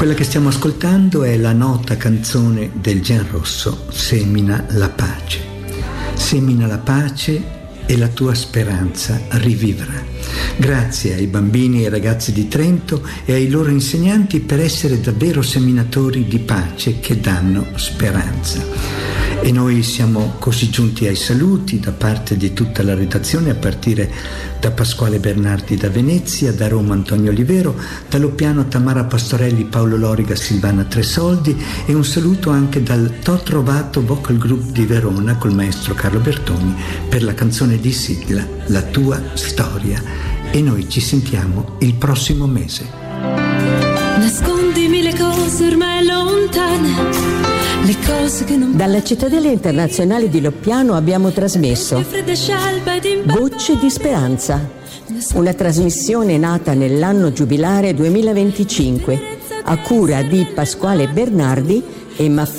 Quella che stiamo ascoltando è la nota canzone del Gen Rosso, Semina la pace. Semina la pace e la tua speranza rivivrà. Grazie ai bambini e ai ragazzi di Trento e ai loro insegnanti per essere davvero seminatori di pace che danno speranza. E noi siamo così giunti ai saluti da parte di tutta la redazione, a partire da Pasquale Bernardi da Venezia, da Roma Antonio Olivero, da Loppiano Tamara Pastorelli, Paolo Loriga, Silvana Tresoldi, e un saluto anche dal T'ho trovato Vocal Group di Verona col maestro Carlo Bertoni per la canzone di sigla La tua storia. E noi ci sentiamo il prossimo mese. Nascondimi le cose ormai lontane, le cose che non... Dalla Cittadella Internazionale di Loppiano abbiamo trasmesso Voce di Speranza, una trasmissione nata nell'anno giubilare 2025 a cura di Pasquale Bernardi e